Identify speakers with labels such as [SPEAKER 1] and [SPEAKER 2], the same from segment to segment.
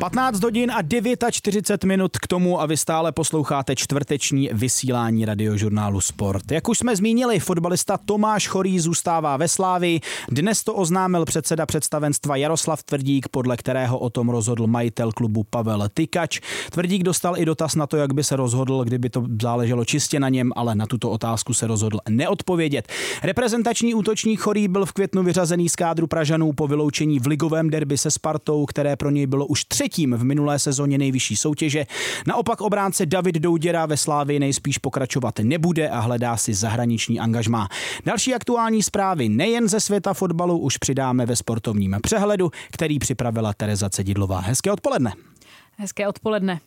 [SPEAKER 1] 15 hodin a 49 minut k tomu a vy stále posloucháte čtvrteční vysílání Radiožurnálu Sport. Jak už jsme zmínili, fotbalista Tomáš Chorý zůstává ve Slávii. Dnes to oznámil předseda představenstva Jaroslav Tvrdík, podle kterého o tom rozhodl majitel klubu Pavel Tykač. Tvrdík dostal i dotaz na to, jak by se rozhodl, kdyby to záleželo čistě na něm, ale na tuto otázku se rozhodl neodpovědět. Reprezentační útočník Chorý byl v květnu vyřazený z kádru Pražanů po vyloučení v ligovém derby se Spartou, které pro něj bylo už třetím v minulé sezóně nejvyšší soutěže. Naopak obránce David Douděra ve Slávii nejspíš pokračovat nebude a hledá si zahraniční angažmá. Další aktuální zprávy nejen ze světa fotbalu už přidáme ve sportovním přehledu, který připravila Tereza Cedidlová. Hezké odpoledne.
[SPEAKER 2] Hezké odpoledne.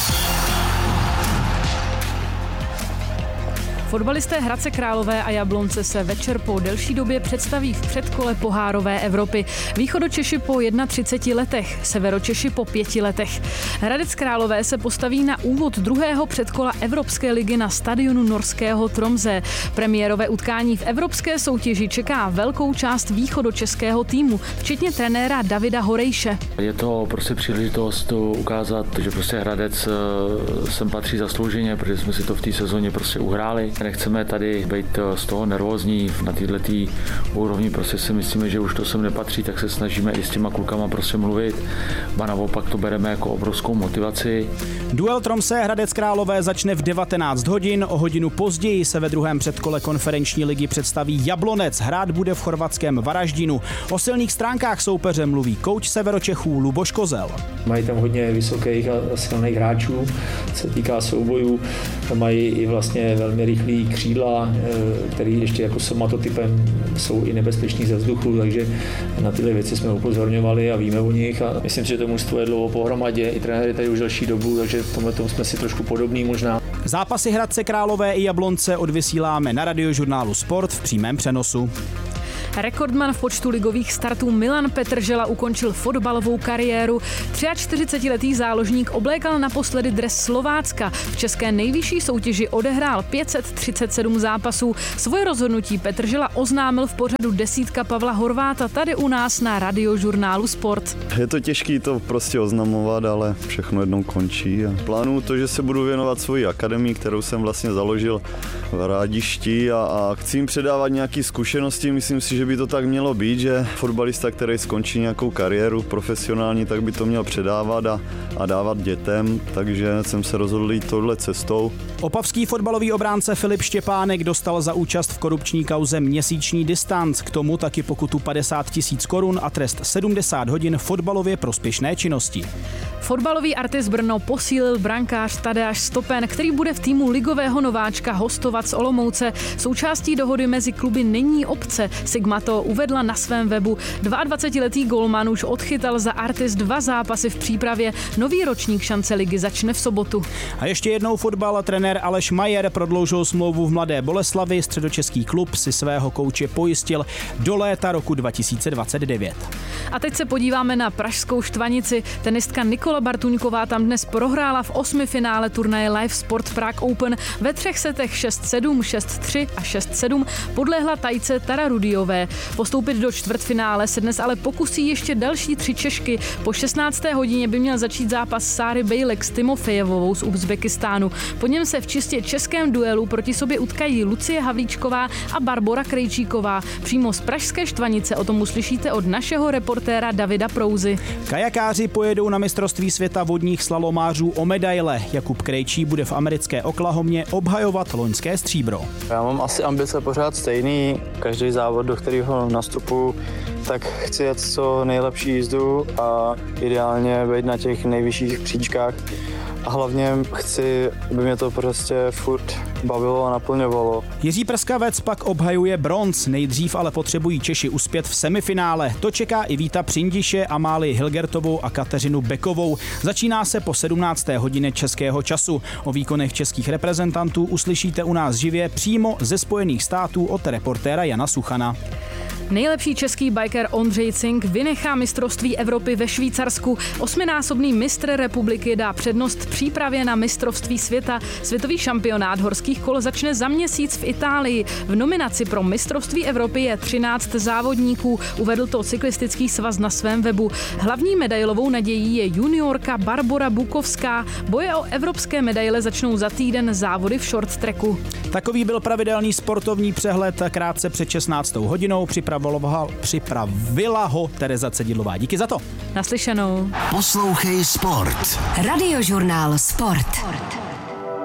[SPEAKER 2] Fotbalisté Hradce Králové a Jablonce se večer po delší době představí v předkole pohárové Evropy. Východočeši po 31 letech, Severočeši po 5 letech. Hradec Králové se postaví na úvod druhého předkola Evropské ligy na stadionu norského Tromsø. Premiérové utkání v evropské soutěži čeká velkou část východočeského týmu, včetně trenéra Davida Horejše.
[SPEAKER 3] Je to prostě příležitost ukázat, že prostě Hradec sem patří zaslouženě, protože jsme si to v té sezóně prostě uhráli. Nechceme tady být z toho nervózní na této úrovni, prostě si myslíme, že už to sem nepatří, tak se snažíme i s těma klukama prostě mluvit, a naopak to bereme jako obrovskou motivaci.
[SPEAKER 1] Duel Tromsø Hradec Králové začne v 19 hodin, o hodinu později se ve druhém předkole konferenční ligy představí Jablonec, hrát bude v chorvatském Varaždinu. O silných stránkách soupeře mluví kouč Severočechů Luboš Kozel.
[SPEAKER 4] Mají tam hodně vysokých a silných hráčů, se týká soubojů, mají i vlastně velmi rychlý křídla, který ještě jako somatotypem jsou i nebezpeční ze vzduchu, takže na tyhle věci jsme upozorňovali a víme o nich a myslím si, že to mužstvo je dlouho pohromadě, i trenér je tady už delší dobu, takže v tomhle jsme si trošku podobný možná.
[SPEAKER 1] Zápasy Hradce Králové i Jablonce odvysíláme na Radiožurnálu Sport v přímém přenosu.
[SPEAKER 2] Rekordman v počtu ligových startů Milan Petržela ukončil fotbalovou kariéru. 43letý záložník oblékal naposledy dres Slovácka. V české nejvyšší soutěži odehrál 537 zápasů. Svoje rozhodnutí Petržela oznámil v pořadu Desítka Pavla Horváta tady u nás na Radiožurnálu Sport.
[SPEAKER 5] Je to těžký to prostě oznamovat, ale všechno jednou končí. A plánuju to, že se budu věnovat svojí akademii, kterou jsem vlastně založil v Rádišti a chci jim předávat nějaké zkušenosti. Myslím si, že by to tak mělo být, že fotbalista, který skončí nějakou kariéru profesionální, tak by to měl předávat a dávat dětem, takže jsem se rozhodl jít touhle cestou.
[SPEAKER 1] Opavský fotbalový obránce Filip Štěpánek dostal za účast v korupční kauze měsíční distanc, k tomu taky pokutu 50 000 korun a trest 70 hodin fotbalově prospěšné činnosti.
[SPEAKER 2] Fotbalový Artis Brno posílil brankář Tadeáš Stopen, který bude v týmu ligového nováčka hostovat z Olomouce. Součástí dohody mezi kluby není opce. Sigma to uvedla na svém webu. 22letý golman už odchytal za Artis 2 zápasy v přípravě. Nový ročník šance ligy začne v sobotu.
[SPEAKER 1] A ještě jednou fotbal. Trenér Aleš Majer prodloužil smlouvu v Mladé Boleslavi. Středočeský klub si svého kouče pojistil do léta roku 2029.
[SPEAKER 2] A teď se podíváme na pražskou Štvanici. Tenistka Nikola Bartuňková tam dnes prohrála v 8. finále turnaje Live Sport Prague Open. Ve 3 setech 6-7, 6-3 a 6-7 podlehla Tajce Tara Rudiové. Postoupit do čtvrtfinále se dnes ale pokusí ještě další 3 Češky. Po 16. hodině by měl začít zápas Sáry Bejlek s Timofejevovou z Uzbekistánu. Po něm se v čistě českém duelu proti sobě utkají Lucie Havlíčková a Barbora Krejčíková. Přímo z pražské Štvanice o tom uslyšíte od našeho reportéra Davida Prouzy.
[SPEAKER 1] Kajakáři pojedou na mistrovství světa vodních slalomářů o medaile. Jakub Krejčí bude v americké Oklahomě obhajovat loňské stříbro.
[SPEAKER 6] Já mám asi ambice pořád stejný. Každý závod, do kterého nastupuju, tak chci jet co nejlepší jízdu a ideálně být na těch nejvyšších příčkách. A hlavně chci, aby mě to prostě furt bavilo a naplňovalo.
[SPEAKER 1] Jiří Prskavec pak obhajuje bronz, nejdřív ale potřebují Češi uspět v semifinále. To čeká i Víta Přindiše, Amálii Hilgertovou a Kateřinu Bekovou. Začíná se po 17. hodině českého času. O výkonech českých reprezentantů uslyšíte u nás živě přímo ze Spojených států od reportéra Jana Suchana.
[SPEAKER 2] Nejlepší český biker Ondřej Cink vynechá mistrovství Evropy ve Švýcarsku. 8násobný mistr republiky dá přednost přípravě na mistrovství světa. Světový šampionát horských kol začne za měsíc v Itálii. V nominaci pro mistrovství Evropy je 13 závodníků, uvedl to cyklistický svaz na svém webu. Hlavní medailovou nadějí je juniorka Barbora Bukovská. Boje o evropské medaile začnou za týden, závody v short tracku.
[SPEAKER 1] Takový byl pravidelný sportovní přehled krátce před 16. hodinou. Připravila ho Tereza Cedidlová. Díky za to.
[SPEAKER 2] Naslyšenou.
[SPEAKER 7] Poslouchej Sport.
[SPEAKER 8] Radiožurnál Sport.